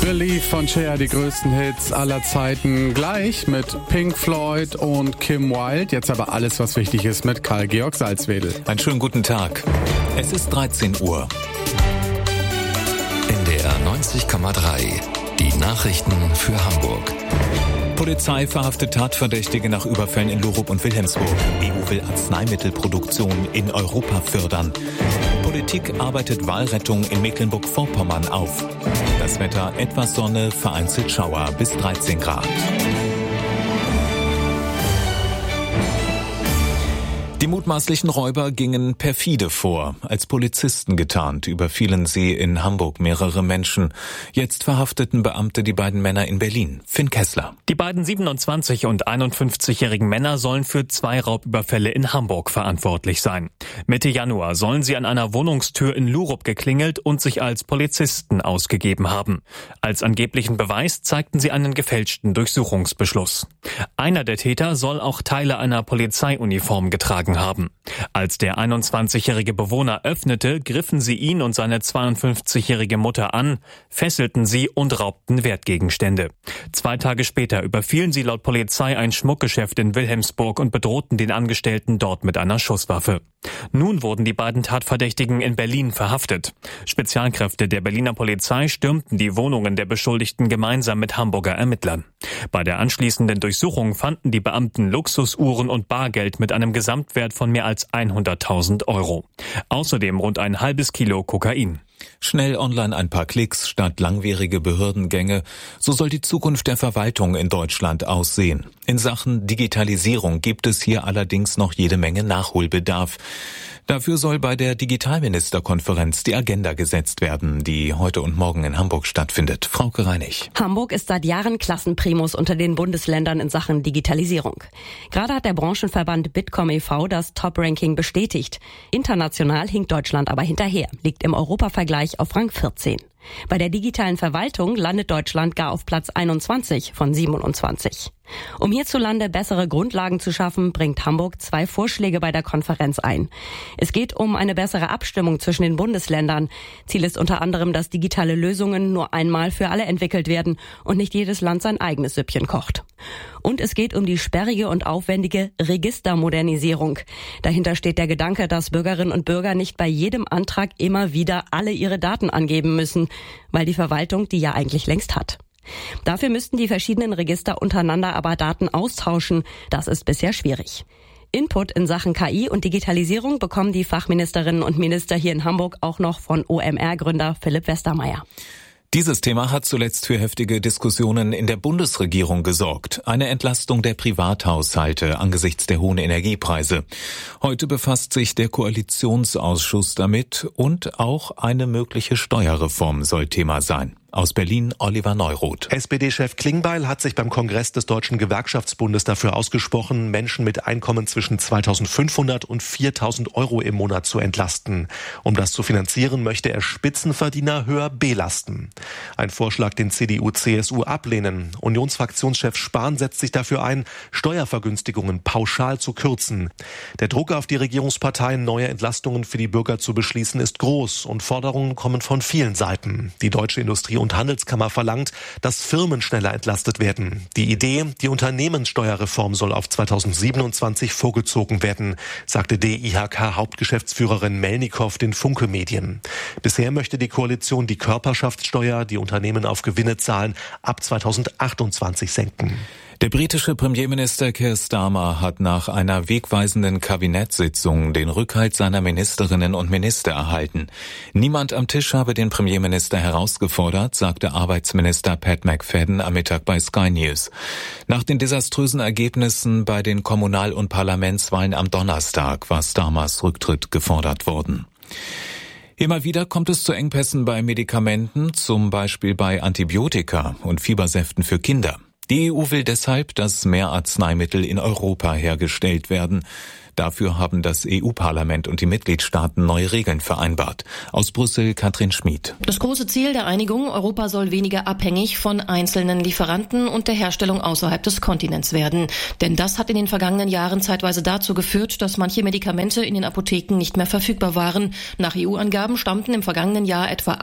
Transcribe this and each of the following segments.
Relief von Cher, die größten Hits aller Zeiten. Gleich mit Pink Floyd und Kim Wilde. Jetzt aber alles, was wichtig ist, mit Karl-Georg Salzwedel. Einen schönen guten Tag. Es ist 13 Uhr. NDR 90,3. Die Nachrichten für Hamburg. Polizei verhaftet Tatverdächtige nach Überfällen in Lurup und Wilhelmsburg. EU will Arzneimittelproduktion in Europa fördern. Politik arbeitet Wahlrettung in Mecklenburg-Vorpommern auf. Das Wetter: etwas Sonne, vereinzelt Schauer, bis 13 Grad. Die mutmaßlichen Räuber gingen perfide vor. Als Polizisten getarnt überfielen sie in Hamburg mehrere Menschen. Jetzt verhafteten Beamte die beiden Männer in Berlin. Finn Kessler. Die beiden 27- und 51-jährigen Männer sollen für 2 Raubüberfälle in Hamburg verantwortlich sein. Mitte Januar sollen sie an einer Wohnungstür in Lurup geklingelt und sich als Polizisten ausgegeben haben. Als angeblichen Beweis zeigten sie einen gefälschten Durchsuchungsbeschluss. Einer der Täter soll auch Teile einer Polizeiuniform getragen haben. Als der 21-jährige Bewohner öffnete, griffen sie ihn und seine 52-jährige Mutter an, fesselten sie und raubten Wertgegenstände. 2 Tage später überfielen sie laut Polizei ein Schmuckgeschäft in Wilhelmsburg und bedrohten den Angestellten dort mit einer Schusswaffe. Nun wurden die beiden Tatverdächtigen in Berlin verhaftet. Spezialkräfte der Berliner Polizei stürmten die Wohnungen der Beschuldigten gemeinsam mit Hamburger Ermittlern. Bei der anschließenden Durchsuchung fanden die Beamten Luxusuhren und Bargeld mit einem Gesamtwert von mehr als 100.000 Euro. Außerdem rund ein halbes Kilo Kokain. Schnell online ein paar Klicks statt langwierige Behördengänge. So soll die Zukunft der Verwaltung in Deutschland aussehen. In Sachen Digitalisierung gibt es hier allerdings noch jede Menge Nachholbedarf. Dafür soll bei der Digitalministerkonferenz die Agenda gesetzt werden, die heute und morgen in Hamburg stattfindet. Frauke Reinig. Hamburg ist seit Jahren Klassenprimus unter den Bundesländern in Sachen Digitalisierung. Gerade hat der Branchenverband Bitkom e.V. das Top-Ranking bestätigt. International hinkt Deutschland aber hinterher, liegt im Europavergleich auf Rang 14. Bei der digitalen Verwaltung landet Deutschland gar auf Platz 21 von 27. Um hierzulande bessere Grundlagen zu schaffen, bringt Hamburg 2 Vorschläge bei der Konferenz ein. Es geht um eine bessere Abstimmung zwischen den Bundesländern. Ziel ist unter anderem, dass digitale Lösungen nur einmal für alle entwickelt werden und nicht jedes Land sein eigenes Süppchen kocht. Und es geht um die sperrige und aufwendige Registermodernisierung. Dahinter steht der Gedanke, dass Bürgerinnen und Bürger nicht bei jedem Antrag immer wieder alle ihre Daten angeben müssen, weil die Verwaltung die ja eigentlich längst hat. Dafür müssten die verschiedenen Register untereinander aber Daten austauschen. Das ist bisher schwierig. Input in Sachen KI und Digitalisierung bekommen die Fachministerinnen und Minister hier in Hamburg auch noch von OMR-Gründer Philipp Westermeier. Dieses Thema hat zuletzt für heftige Diskussionen in der Bundesregierung gesorgt. Eine Entlastung der Privathaushalte angesichts der hohen Energiepreise. Heute befasst sich der Koalitionsausschuss damit und auch eine mögliche Steuerreform soll Thema sein. Aus Berlin Oliver Neuroth. SPD-Chef Klingbeil hat sich beim Kongress des Deutschen Gewerkschaftsbundes dafür ausgesprochen, Menschen mit Einkommen zwischen 2.500 und 4.000 Euro im Monat zu entlasten. Um das zu finanzieren, möchte er Spitzenverdiener höher belasten. Ein Vorschlag, den CDU, CSU ablehnen. Unionsfraktionschef Spahn setzt sich dafür ein, Steuervergünstigungen pauschal zu kürzen. Der Druck auf die Regierungsparteien, neue Entlastungen für die Bürger zu beschließen, ist groß und Forderungen kommen von vielen Seiten. Die Deutsche Industrie- und Handelskammer verlangt, dass Firmen schneller entlastet werden. Die Idee, die Unternehmenssteuerreform soll auf 2027 vorgezogen werden, sagte DIHK-Hauptgeschäftsführerin Melnikow den Funke Medien. Bisher möchte die Koalition die Körperschaftssteuer, die Unternehmen auf Gewinne zahlen, ab 2028 senken. Der britische Premierminister Keir Starmer hat nach einer wegweisenden Kabinettssitzung den Rückhalt seiner Ministerinnen und Minister erhalten. Niemand am Tisch habe den Premierminister herausgefordert, sagte Arbeitsminister Pat McFadden am Mittag bei Sky News. Nach den desaströsen Ergebnissen bei den Kommunal- und Parlamentswahlen am Donnerstag war Starmers Rücktritt gefordert worden. Immer wieder kommt es zu Engpässen bei Medikamenten, zum Beispiel bei Antibiotika und Fiebersäften für Kinder. Die EU will deshalb, dass mehr Arzneimittel in Europa hergestellt werden. Dafür haben das EU-Parlament und die Mitgliedstaaten neue Regeln vereinbart. Aus Brüssel Katrin Schmid. Das große Ziel der Einigung: Europa soll weniger abhängig von einzelnen Lieferanten und der Herstellung außerhalb des Kontinents werden. Denn das hat in den vergangenen Jahren zeitweise dazu geführt, dass manche Medikamente in den Apotheken nicht mehr verfügbar waren. Nach EU-Angaben stammten im vergangenen Jahr etwa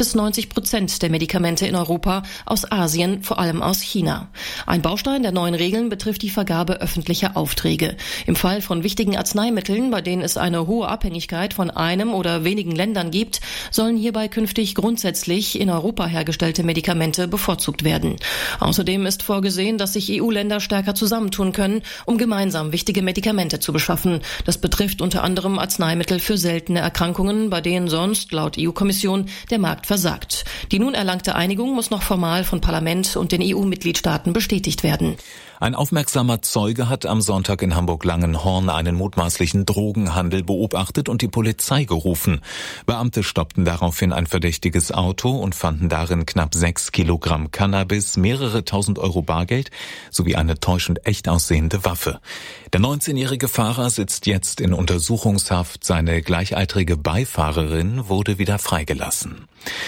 80-90% der Medikamente in Europa aus Asien, vor allem aus China. Ein Baustein der neuen Regeln betrifft die Vergabe öffentlicher Aufträge. Im Fall von wichtigen Arzneimitteln, bei denen es eine hohe Abhängigkeit von einem oder wenigen Ländern gibt, sollen hierbei künftig grundsätzlich in Europa hergestellte Medikamente bevorzugt werden. Außerdem ist vorgesehen, dass sich EU-Länder stärker zusammentun können, um gemeinsam wichtige Medikamente zu beschaffen. Das betrifft unter anderem Arzneimittel für seltene Erkrankungen, bei denen sonst, laut EU-Kommission, der Markt versagt. Die nun erlangte Einigung muss noch formal von Parlament und den EU-Mitgliedstaaten bestätigt werden. Ein aufmerksamer Zeuge hat am Sonntag in Hamburg-Langenhorn einen mutmaßlichen Drogenhandel beobachtet und die Polizei gerufen. Beamte stoppten daraufhin ein verdächtiges Auto und fanden darin knapp 6 Kilogramm Cannabis, mehrere tausend Euro Bargeld sowie eine täuschend echt aussehende Waffe. Der 19-jährige Fahrer sitzt jetzt in Untersuchungshaft. Seine gleichaltrige Beifahrerin wurde wieder freigelassen.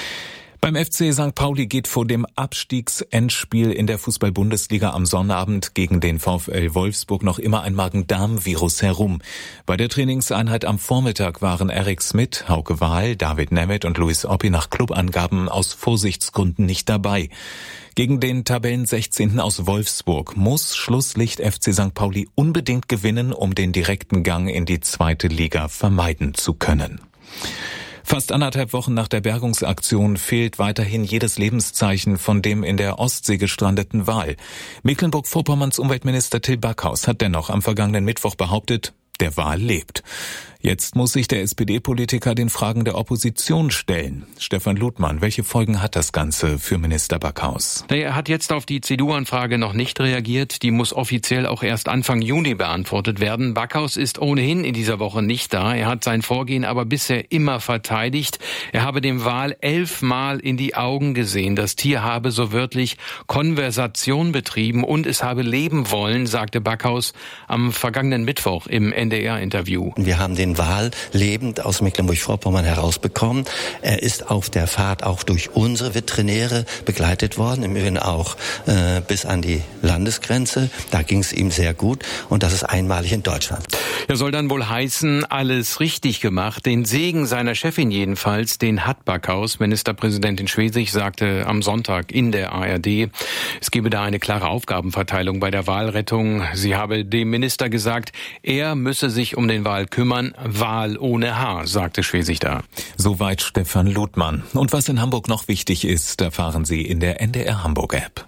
Beim FC St. Pauli geht vor dem Abstiegsendspiel in der Fußball-Bundesliga am Sonnabend gegen den VfL Wolfsburg noch immer ein Magen-Darm-Virus herum. Bei der Trainingseinheit am Vormittag waren Erik Smith, Hauke Wahl, David Nemeth und Luis Oppi nach Clubangaben aus Vorsichtsgründen nicht dabei. Gegen den Tabellen 16. aus Wolfsburg muss Schlusslicht FC St. Pauli unbedingt gewinnen, um den direkten Gang in die zweite Liga vermeiden zu können. Fast 1,5 Wochen nach der Bergungsaktion fehlt weiterhin jedes Lebenszeichen von dem in der Ostsee gestrandeten Wal. Mecklenburg-Vorpommerns Umweltminister Till Backhaus hat dennoch am vergangenen Mittwoch behauptet, der Wal lebt. Jetzt muss sich der SPD-Politiker den Fragen der Opposition stellen. Stefan Ludmann, welche Folgen hat das Ganze für Minister Backhaus? Er hat jetzt auf die CDU-Anfrage noch nicht reagiert. Die muss offiziell auch erst Anfang Juni beantwortet werden. Backhaus ist ohnehin in dieser Woche nicht da. Er hat sein Vorgehen aber bisher immer verteidigt. Er habe dem Wal 11 Mal in die Augen gesehen. Das Tier habe so wörtlich Konversation betrieben und es habe leben wollen, sagte Backhaus am vergangenen Mittwoch im NDR-Interview. Wir haben den Wal lebend aus Mecklenburg-Vorpommern herausbekommen. Er ist auf der Fahrt auch durch unsere Veterinäre begleitet worden, im Übrigen auch bis an die Landesgrenze. Da ging es ihm sehr gut und das ist einmalig in Deutschland. Er soll dann wohl heißen, alles richtig gemacht. Den Segen seiner Chefin jedenfalls, den hat Backhaus. Ministerpräsidentin Schwesig sagte am Sonntag in der ARD, es gebe da eine klare Aufgabenverteilung bei der Walrettung. Sie habe dem Minister gesagt, er müsse sich um den Wal kümmern. Wal ohne Haar, sagte Schwesig da. Soweit Stefan Ludmann. Und was in Hamburg noch wichtig ist, erfahren Sie in der NDR Hamburg App.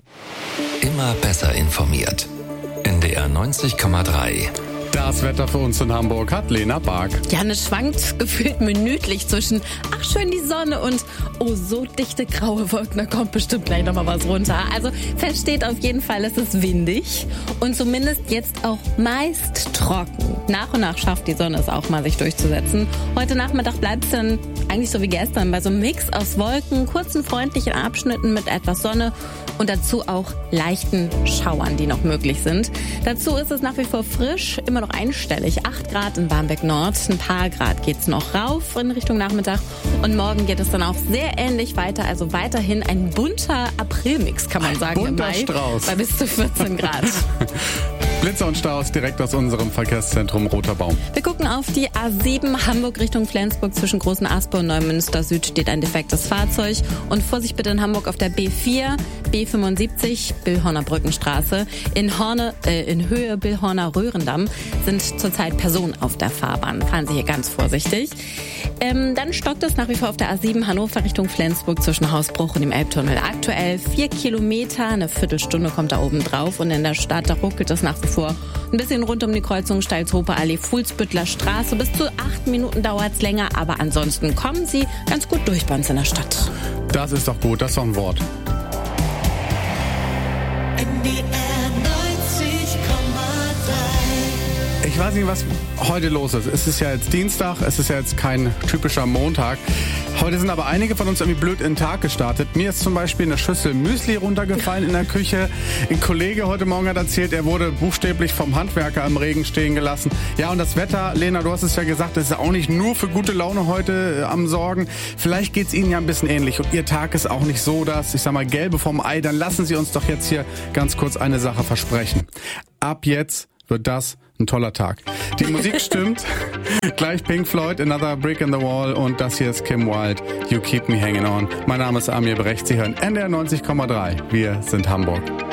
Immer besser informiert. NDR 90,3. Das Wetter für uns in Hamburg hat Lena Bark. Ja, es schwankt gefühlt minütlich zwischen, ach schön die Sonne und, oh so dichte graue Wolken, da kommt bestimmt gleich nochmal was runter. Also fest steht auf jeden Fall, es ist windig und zumindest jetzt auch meist trocken. Nach und nach schafft die Sonne es auch mal, sich durchzusetzen. Heute Nachmittag bleibt es dann eigentlich so wie gestern bei so einem Mix aus Wolken, kurzen freundlichen Abschnitten mit etwas Sonne und dazu auch leichten Schauern, die noch möglich sind. Dazu ist es nach wie vor frisch, immer noch einstellig. 8 Grad in Barmbek Nord, ein paar Grad geht's noch rauf in Richtung Nachmittag und morgen geht es dann auch sehr ähnlich weiter, also weiterhin ein bunter Aprilmix, kann man sagen, im Mai, Strauß. Bei bis zu 14 Grad. Blitzer und Staus direkt aus unserem Verkehrszentrum Roter Baum. Wir gucken auf die A7 Hamburg Richtung Flensburg. Zwischen Großen Asper und Neumünster Süd steht ein defektes Fahrzeug. Und Vorsicht bitte in Hamburg auf der B4, B75, Billhorner Brückenstraße. In Höhe Billhorner Röhrendamm sind zurzeit Personen auf der Fahrbahn. Fahren Sie hier ganz vorsichtig. Dann stockt es nach wie vor auf der A7 Hannover Richtung Flensburg zwischen Hausbruch und dem Elbtunnel. Aktuell 4 Kilometer, eine Viertelstunde kommt da oben drauf. Und in der Stadt, da ruckelt es nach wie vor ein bisschen rund um die Kreuzung Steilshofer Allee, Fuhlsbüttler Straße. Bis zu 8 Minuten dauert es länger, aber ansonsten kommen Sie ganz gut durch bei uns in der Stadt. Das ist doch gut, das ist doch ein Wort. Ich weiß nicht, was heute los ist. Es ist ja jetzt Dienstag, es ist ja jetzt kein typischer Montag. Heute sind aber einige von uns irgendwie blöd in den Tag gestartet. Mir ist zum Beispiel eine Schüssel Müsli runtergefallen in der Küche. Ein Kollege heute Morgen hat erzählt, er wurde buchstäblich vom Handwerker im Regen stehen gelassen. Ja, und das Wetter, Lena, du hast es ja gesagt, ist ja auch nicht nur für gute Laune heute am Sorgen. Vielleicht geht's Ihnen ja ein bisschen ähnlich und Ihr Tag ist auch nicht so das, ich sag mal, Gelbe vom Ei. Dann lassen Sie uns doch jetzt hier ganz kurz eine Sache versprechen. Ab jetzt wird das ein toller Tag. Die Musik stimmt. Gleich Pink Floyd, Another Brick in the Wall und das hier ist Kim Wilde, You Keep Me Hanging On. Mein Name ist Amir Brecht. Sie hören NDR 90,3. Wir sind Hamburg.